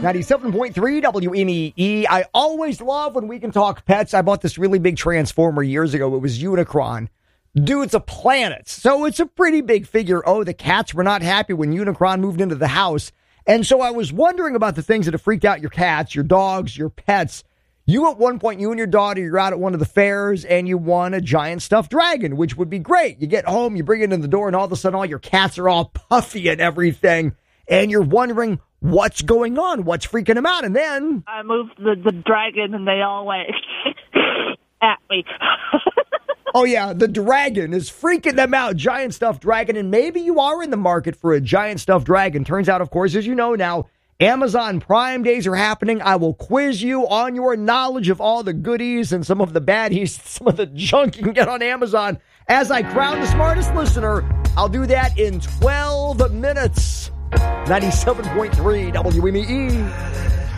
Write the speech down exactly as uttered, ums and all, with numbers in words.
ninety-seven point three W M E. I always love when we can talk pets. I bought this really big Transformer years ago. It was Unicron. Dude, it's a planet. So it's a pretty big figure. Oh, the cats were not happy when Unicron moved into the house. And so I was wondering about the things that have freaked out your cats, your dogs, your pets. You at one point, you and your daughter, you're out at one of the fairs and you won a giant stuffed dragon, which would be great. You get home, you bring it in the door, and all of a sudden all your cats are all puffy and everything. And you're wondering what's going on, what's freaking them out. And then I moved the, the dragon and they all went at me. Oh, yeah, the dragon is freaking them out. Giant stuffed dragon. And maybe you are in the market for a giant stuffed dragon. Turns out, of course, as you know now, Amazon Prime days are happening. I will quiz you on your knowledge of all the goodies and some of the baddies, some of the junk you can get on Amazon. As I crown the smartest listener, I'll do that in twelve minutes. ninety-seven point three W M E.